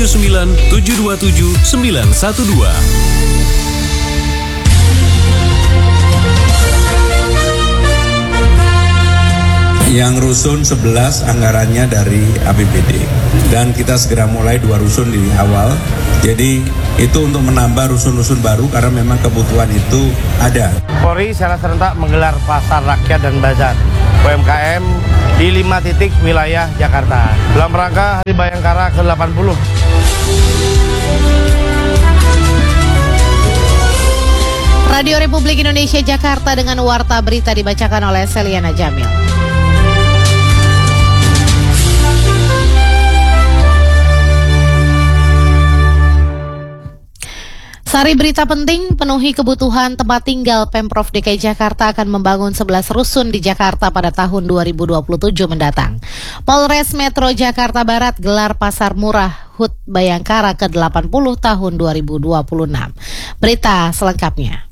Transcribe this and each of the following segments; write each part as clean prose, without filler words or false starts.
727 912. Yang rusun 11 anggarannya dari APBD dan kita segera mulai 2 rusun di awal. Jadi itu untuk menambah rusun-rusun baru karena memang kebutuhan itu ada. Polri secara serentak menggelar pasar rakyat dan bazar UMKM di 5 titik wilayah Jakarta dalam rangka Hari Bayangkara ke-80. Radio Republik Indonesia Jakarta dengan warta berita dibacakan oleh Seliana Jamil. Sari berita penting, penuhi kebutuhan tempat tinggal. Pemprov DKI Jakarta akan membangun 11 rusun di Jakarta pada tahun 2027 mendatang. Polres Metro Jakarta Barat gelar pasar murah HUT Bayangkara ke-80 tahun 2026. Berita selengkapnya.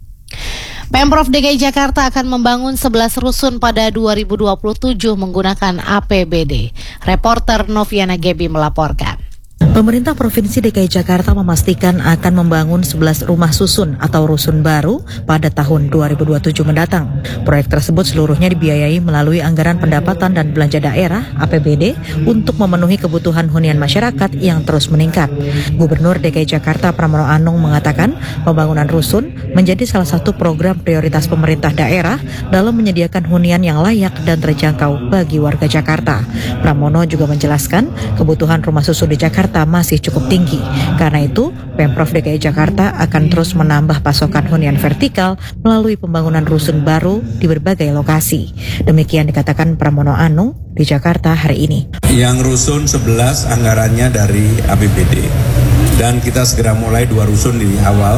Pemprov DKI Jakarta akan membangun 11 rusun pada 2027 menggunakan APBD. Reporter Noviana Gebi melaporkan. Pemerintah Provinsi DKI Jakarta memastikan akan membangun 11 rumah susun atau rusun baru pada tahun 2027 mendatang. Proyek tersebut seluruhnya dibiayai melalui anggaran pendapatan dan belanja daerah (APBD) untuk memenuhi kebutuhan hunian masyarakat yang terus meningkat. Gubernur DKI Jakarta Pramono Anung mengatakan pembangunan rusun menjadi salah satu program prioritas pemerintah daerah dalam menyediakan hunian yang layak dan terjangkau bagi warga Jakarta. Pramono juga menjelaskan kebutuhan rumah susun di Jakarta masih cukup tinggi. Karena itu, Pemprov DKI Jakarta akan terus menambah pasokan hunian vertikal melalui pembangunan rusun baru di berbagai lokasi. Demikian dikatakan Pramono Anung di Jakarta hari ini. Yang rusun 11 anggarannya dari APBD dan kita segera mulai 2 rusun di awal.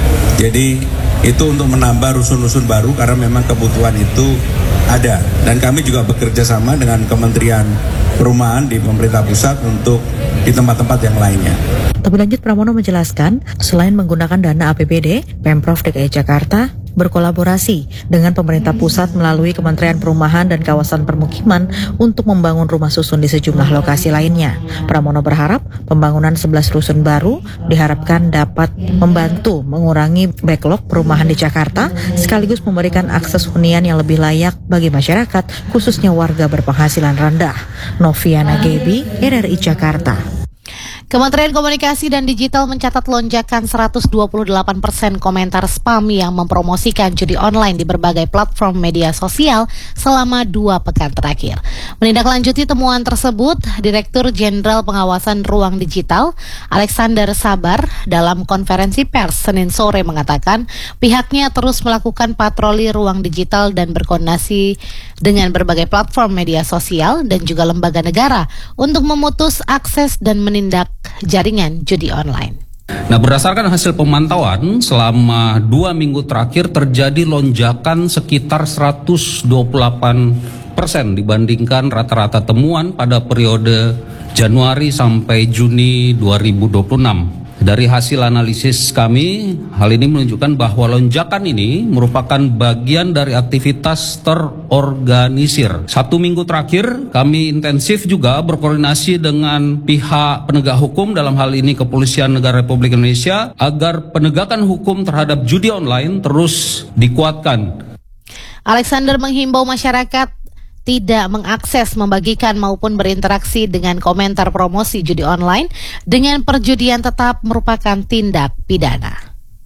Jadi itu untuk menambah rusun-rusun baru karena memang kebutuhan itu ada. Dan kami juga bekerja sama dengan Kementerian Perumahan di pemerintah pusat untuk di tempat-tempat yang lainnya. Lebih lanjut, Pramono menjelaskan, selain menggunakan dana APBD, Pemprov DKI Jakarta berkolaborasi dengan pemerintah pusat melalui Kementerian Perumahan dan Kawasan Permukiman untuk membangun rumah susun di sejumlah lokasi lainnya. Pramono berharap pembangunan 11 rusun baru diharapkan dapat membantu mengurangi backlog perumahan di Jakarta, sekaligus memberikan akses hunian yang lebih layak bagi masyarakat, khususnya warga berpenghasilan rendah. Noviana Gebi, RRI Jakarta. Kementerian Komunikasi dan Digital mencatat lonjakan 128% komentar spam yang mempromosikan judi online di berbagai platform media sosial selama 2 pekan terakhir. Menindaklanjuti temuan tersebut, Direktur Jenderal Pengawasan Ruang Digital, Alexander Sabar, dalam konferensi pers Senin sore mengatakan pihaknya terus melakukan patroli ruang digital dan berkoordinasi dengan berbagai platform media sosial dan juga lembaga negara untuk memutus akses dan menindak jaringan judi online. Nah, berdasarkan hasil pemantauan selama 2 minggu terakhir terjadi lonjakan sekitar 128% dibandingkan rata-rata temuan pada periode Januari sampai Juni 2026. Dari hasil analisis kami, hal ini menunjukkan bahwa lonjakan ini merupakan bagian dari aktivitas terorganisir. 1 minggu terakhir, kami intensif juga berkoordinasi dengan pihak penegak hukum, dalam hal ini Kepolisian Negara Republik Indonesia, agar penegakan hukum terhadap judi online terus dikuatkan. Alexander menghimbau masyarakat tidak mengakses, membagikan maupun berinteraksi dengan komentar promosi judi online dengan perjudian tetap merupakan tindak pidana.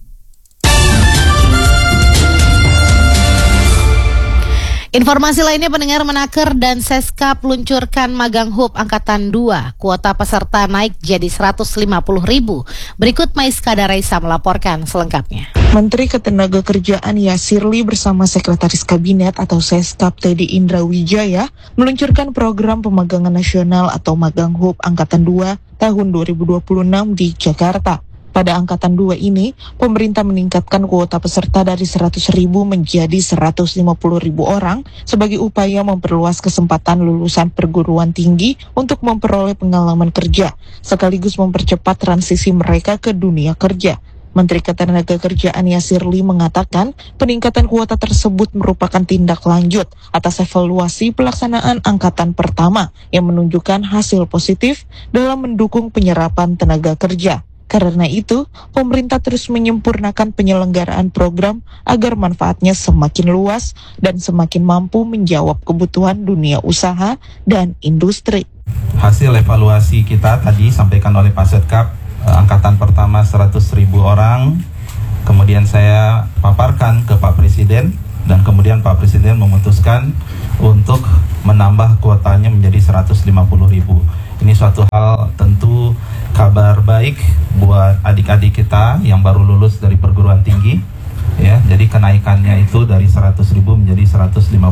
Informasi lainnya, pendengar, Menaker dan Seskap luncurkan Magang Hub Angkatan 2. Kuota peserta naik jadi 150.000. Berikut Maiska Daraisa melaporkan selengkapnya. Menteri Ketenagakerjaan Yasirli bersama Sekretaris Kabinet atau Seskap Teddy Indra Wijaya meluncurkan program pemagangan nasional atau Magang Hub Angkatan 2 tahun 2026 di Jakarta. Pada Angkatan 2 ini, pemerintah meningkatkan kuota peserta dari 100.000 menjadi 150.000 orang sebagai upaya memperluas kesempatan lulusan perguruan tinggi untuk memperoleh pengalaman kerja, sekaligus mempercepat transisi mereka ke dunia kerja. Menteri Ketenagakerjaan Yasirli mengatakan peningkatan kuota tersebut merupakan tindak lanjut atas evaluasi pelaksanaan angkatan pertama yang menunjukkan hasil positif dalam mendukung penyerapan tenaga kerja. Karena itu, pemerintah terus menyempurnakan penyelenggaraan program agar manfaatnya semakin luas dan semakin mampu menjawab kebutuhan dunia usaha dan industri. Hasil evaluasi kita tadi sampaikan oleh Pak Setkap, angkatan pertama 100.000 orang, kemudian saya paparkan ke Pak Presiden, dan kemudian Pak Presiden memutuskan untuk menambah kuotanya menjadi 150.000. Ini suatu hal tentu kabar baik buat adik-adik kita yang baru lulus dari perguruan tinggi, ya. Jadi kenaikannya itu dari 100.000 menjadi 150.000.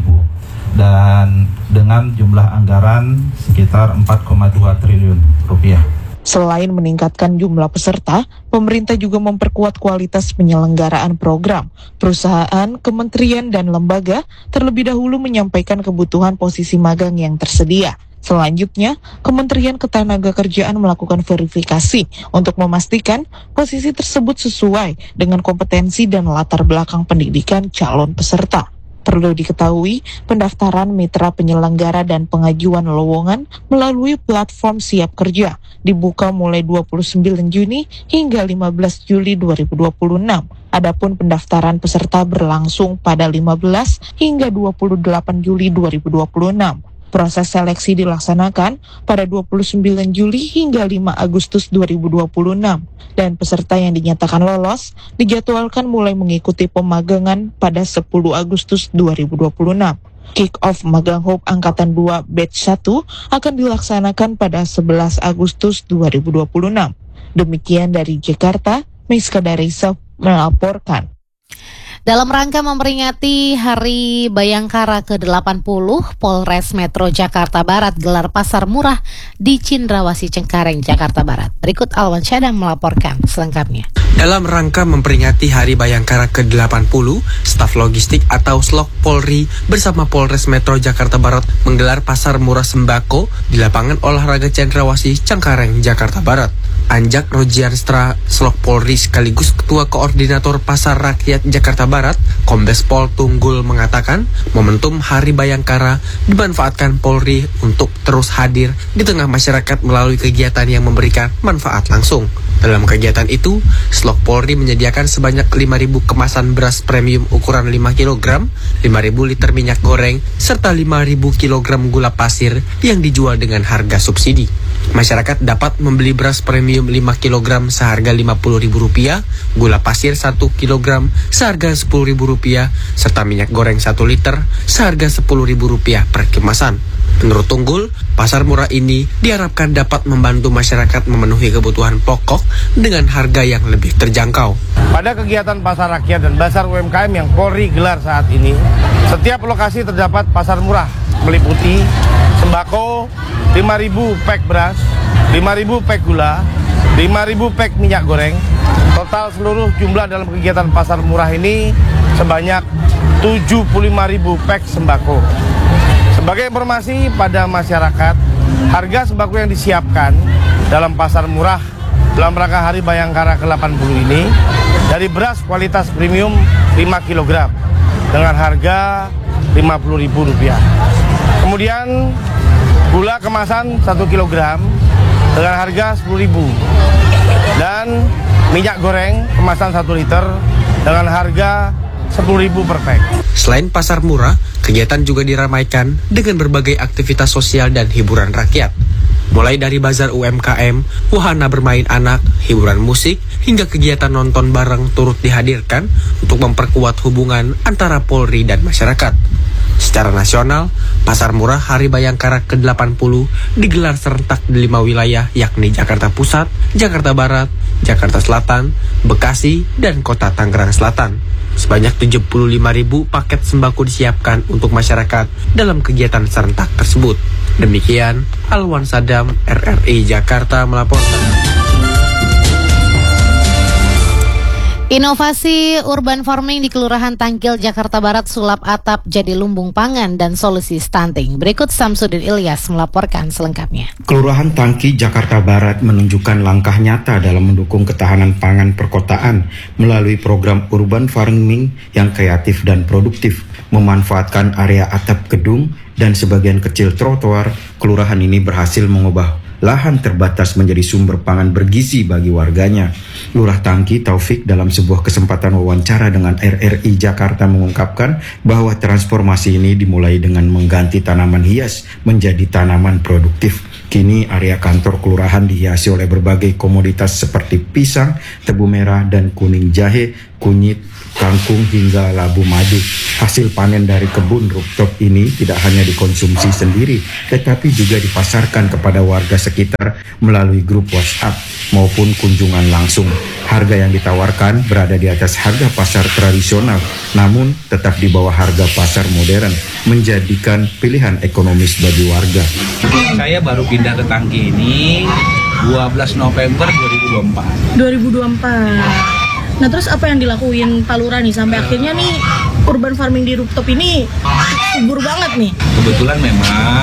Dan dengan jumlah anggaran sekitar 4,2 triliun rupiah. Selain meningkatkan jumlah peserta, pemerintah juga memperkuat kualitas penyelenggaraan program. Perusahaan, kementerian, dan lembaga terlebih dahulu menyampaikan kebutuhan posisi magang yang tersedia. Selanjutnya, Kementerian Ketenagakerjaan melakukan verifikasi untuk memastikan posisi tersebut sesuai dengan kompetensi dan latar belakang pendidikan calon peserta. Perlu diketahui, pendaftaran mitra penyelenggara dan pengajuan lowongan melalui platform Siap Kerja dibuka mulai 29 Juni hingga 15 Juli 2026. Adapun pendaftaran peserta berlangsung pada 15 hingga 28 Juli 2026. Proses seleksi dilaksanakan pada 29 Juli hingga 5 Agustus 2026 dan peserta yang dinyatakan lolos dijadwalkan mulai mengikuti pemagangan pada 10 Agustus 2026. Kick-off Magang Hub Angkatan 2 Batch 1 akan dilaksanakan pada 11 Agustus 2026. Demikian dari Jakarta, Miska Darisa melaporkan. Dalam rangka memperingati Hari Bayangkara ke-80, Polres Metro Jakarta Barat gelar pasar murah di Cindrawasih Cengkareng, Jakarta Barat. Berikut Alwan Syadang melaporkan selengkapnya. Dalam rangka memperingati Hari Bayangkara ke-80, staf logistik atau Slok Polri bersama Polres Metro Jakarta Barat menggelar pasar murah sembako di lapangan olahraga Cendrawasih Cengkareng, Jakarta Barat. Anjak Rojianstra, Slok Polri sekaligus Ketua Koordinator Pasar Rakyat Jakarta Barat, Kombes Pol Tunggul mengatakan, momentum Hari Bayangkara dimanfaatkan Polri untuk terus hadir di tengah masyarakat melalui kegiatan yang memberikan manfaat langsung. Dalam kegiatan itu, Slok Polri menyediakan sebanyak 5.000 kemasan beras premium ukuran 5 kg, 5.000 liter minyak goreng, serta 5.000 kg gula pasir yang dijual dengan harga subsidi. Masyarakat dapat membeli beras premium 5 kg seharga Rp50.000, gula pasir 1 kg seharga Rp10.000, serta minyak goreng 1 liter seharga Rp10.000 per kemasan. Menurut Tunggul, pasar murah ini diharapkan dapat membantu masyarakat memenuhi kebutuhan pokok dengan harga yang lebih terjangkau. Pada kegiatan pasar rakyat dan pasar UMKM yang Polri gelar saat ini, setiap lokasi terdapat pasar murah meliputi sembako, 5.000 pak beras, 5.000 pak gula, 5.000 pak minyak goreng. Total seluruh jumlah dalam kegiatan pasar murah ini sebanyak 75.000 pak sembako. Sebagai informasi pada masyarakat, harga sembako yang disiapkan dalam pasar murah dalam rangka Hari Bayangkara ke-80 ini dari beras kualitas premium 5 kg dengan harga Rp50.000. Kemudian gula kemasan 1 kg dengan harga Rp10.000 dan minyak goreng kemasan 1 liter dengan harga Rp10.000 per pak. Selain pasar murah, kegiatan juga diramaikan dengan berbagai aktivitas sosial dan hiburan rakyat. Mulai dari bazar UMKM, wahana bermain anak, hiburan musik, hingga kegiatan nonton bareng turut dihadirkan untuk memperkuat hubungan antara Polri dan masyarakat. Secara nasional, pasar murah Hari Bayangkara ke-80 digelar serentak di 5 wilayah yakni Jakarta Pusat, Jakarta Barat, Jakarta Selatan, Bekasi, dan Kota Tangerang Selatan. Sebanyak 75.000 paket sembako disiapkan untuk masyarakat dalam kegiatan serentak tersebut. Demikian, Alwan Sadam, RRI Jakarta melaporkan. Inovasi urban farming di Kelurahan Tangkil, Jakarta Barat sulap atap jadi lumbung pangan dan solusi stunting. Berikut Samsudin Ilyas melaporkan selengkapnya. Kelurahan Tangki, Jakarta Barat menunjukkan langkah nyata dalam mendukung ketahanan pangan perkotaan melalui program urban farming yang kreatif dan produktif. Memanfaatkan area atap gedung dan sebagian kecil trotoar, kelurahan ini berhasil mengubah lahan terbatas menjadi sumber pangan bergizi bagi warganya. Lurah Tangki Taufik dalam sebuah kesempatan wawancara dengan RRI Jakarta mengungkapkan bahwa transformasi ini dimulai dengan mengganti tanaman hias menjadi tanaman produktif. Kini area kantor kelurahan dihiasi oleh berbagai komoditas seperti pisang, tebu merah, dan kuning jahe, kunyit, kangkung hingga labu madu. Hasil panen dari kebun rooftop ini tidak hanya dikonsumsi sendiri, tetapi juga dipasarkan kepada warga sekitar melalui grup WhatsApp maupun kunjungan langsung. Harga yang ditawarkan berada di atas harga pasar tradisional, namun tetap di bawah harga pasar modern, menjadikan pilihan ekonomis bagi warga. Saya baru pindah ke Tangki ini 12 November 2024. Nah terus apa yang dilakuin Pak Lurah nih sampai akhirnya nih urban farming di rooftop ini subur banget nih? Kebetulan memang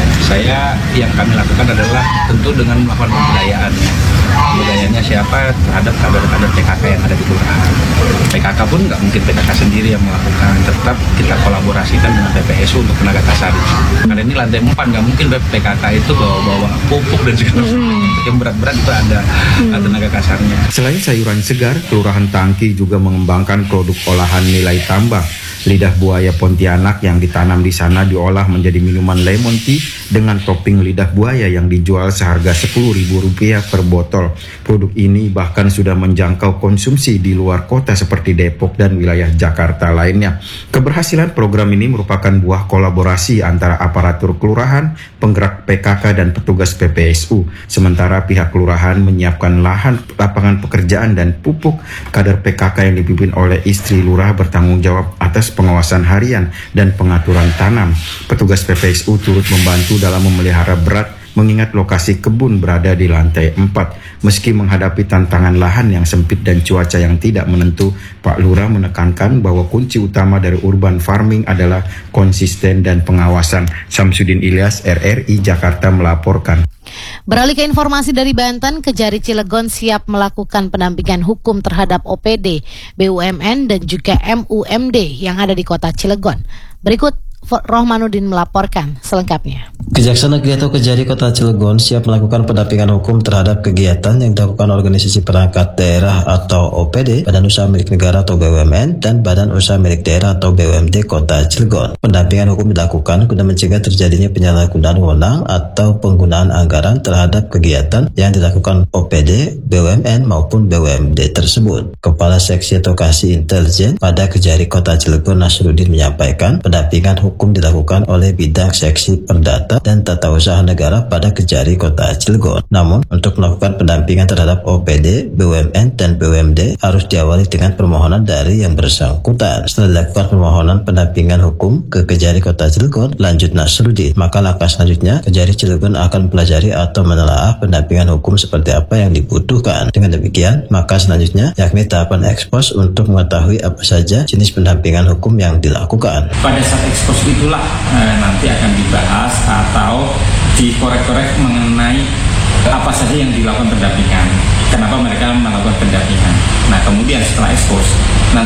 saya yang kami lakukan adalah tentu dengan melakukan pembudayaan. Budayanya siapa terhadap kader-kader PKK yang ada di kelurahan. PKK pun nggak mungkin PKK sendiri yang melakukan, tetap kita kolaborasikan dengan PPSU untuk tenaga kasar. Karena ini lantai 4, nggak mungkin PKK itu bawa pupuk dan segala macam. Yang berat-berat itu ada tenaga kasarnya. Selain sayuran segar, Kelurahan Tangki juga mengembangkan produk olahan nilai tambah. Lidah buaya Pontianak yang ditanam di sana diolah menjadi minuman lemon tea dengan topping lidah buaya yang dijual seharga Rp10.000 per botol. Produk ini bahkan sudah menjangkau konsumsi di luar kota seperti Depok dan wilayah Jakarta lainnya. Keberhasilan program ini merupakan buah kolaborasi antara aparatur kelurahan, penggerak PKK dan petugas PPSU. Sementara pihak kelurahan menyiapkan lahan, lapangan pekerjaan dan pupuk. Kader PKK yang dipimpin oleh istri lurah bertanggung jawab atas pengawasan harian dan pengaturan tanam. Petugas PPSU turut membantu dalam memelihara berat mengingat lokasi kebun berada di lantai 4. Meski menghadapi tantangan lahan yang sempit dan cuaca yang tidak menentu, Pak Lurah menekankan bahwa kunci utama dari urban farming adalah konsisten dan pengawasan. Samsudin Ilyas, RRI Jakarta melaporkan. Beralih ke informasi dari Banten, Kejari Cilegon siap melakukan pendampingan hukum terhadap OPD, BUMN dan juga MUMD yang ada di kota Cilegon. Berikut Rohmanuddin melaporkan selengkapnya. Kejaksaan Negeri atau Kejari Kota Cilegon siap melakukan pendampingan hukum terhadap kegiatan yang dilakukan organisasi perangkat daerah atau OPD, Badan Usaha Milik Negara atau BUMN, dan Badan Usaha Milik Daerah atau BUMD Kota Cilegon. Pendampingan hukum dilakukan guna mencegah terjadinya penyalahgunaan wewenang atau penggunaan anggaran terhadap kegiatan yang dilakukan OPD, BUMN maupun BUMD tersebut. Kepala Seksi Advokasi Intelijen pada Kejari Kota Cilegon, Nasruddin, menyampaikan pendampingan hukum dilakukan oleh bidang seksi perdata dan tata usaha negara pada Kejari Kota Cilegon. Namun, untuk melakukan pendampingan terhadap OPD, BUMN, dan BUMD harus diawali dengan permohonan dari yang bersangkutan. Setelah dilakukan permohonan pendampingan hukum ke Kejari Kota Cilegon, lanjut Nasruddin, maka langkah selanjutnya Kejari Cilegon akan mempelajari atau menelaah pendampingan hukum seperti apa yang dibutuhkan. Dengan demikian, maka selanjutnya yakni tahapan ekspos untuk mengetahui apa saja jenis pendampingan hukum yang dilakukan. Pada saat ekspos itulah nanti akan dibahas atau dikorek-korek mengenai apa saja yang dilakukan pendampingan, kenapa mereka melakukan pendampingan. Nah kemudian setelah ekspos nanti